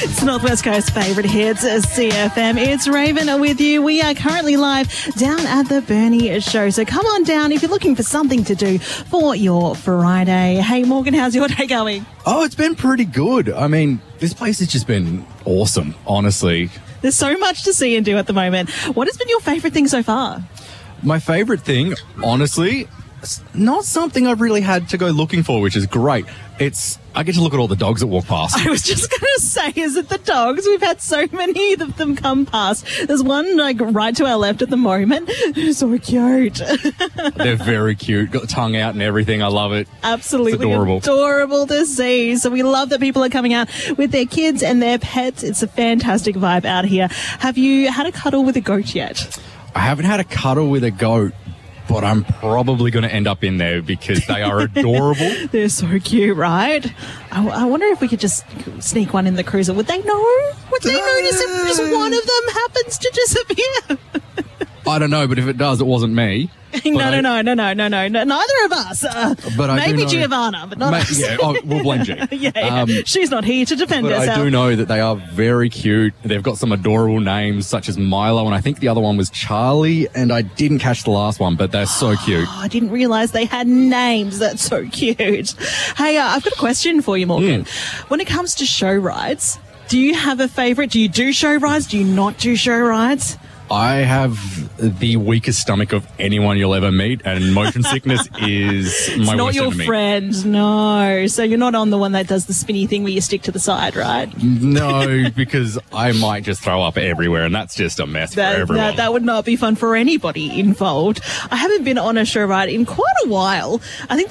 It's Northwest Coast favourite hits, CFM. It's Raven with you. We are currently live down at the Bernie Show. So come on down if you're looking for something to do for your Friday. Hey, Morgan, how's your day going? Oh, it's been pretty good. I mean, this place has just been awesome, honestly. There's so much to see and do at the moment. What has been your favourite thing so far? My favourite thing, honestly, it's not something I've really had to go looking for, which is great. I get to look at all the dogs that walk past. I was just going to say, is it the dogs? We've had so many of them come past. There's one right to our left at the moment. So cute. They're very cute. Got the tongue out and everything. I love it. Absolutely. It's adorable. Adorable to see. So we love that people are coming out with their kids and their pets. It's a fantastic vibe out here. Have you had a cuddle with a goat yet? I haven't had a cuddle with a goat, but I'm probably going to end up in there because they are adorable. They're so cute, right? I wonder if we could just sneak one in the cruiser. Would they know? Would they notice if just one of them happens to disappear? I don't know, but if it does, it wasn't me. No. Neither of us. Maybe Giovanna, but not us. Yeah, we'll blame G. Yeah. She's not here to defend but herself. I do know that they are very cute. They've got some adorable names, such as Milo, and I think the other one was Charlie, and I didn't catch the last one, but they're so cute. I didn't realise they had names. That's so cute. Hey, I've got a question for you, Morgan. When it comes to show rides, do you have a favourite? Do you do show rides? Do you not do show rides? I have the weakest stomach of anyone you'll ever meet, and motion sickness is my worst enemy. It's not your friend, no. So you're not on the one that does the spinny thing where you stick to the side, right? No, because I might just throw up everywhere, and that's just a mess for everyone. That would not be fun for anybody involved. I haven't been on a show ride in quite a while. I think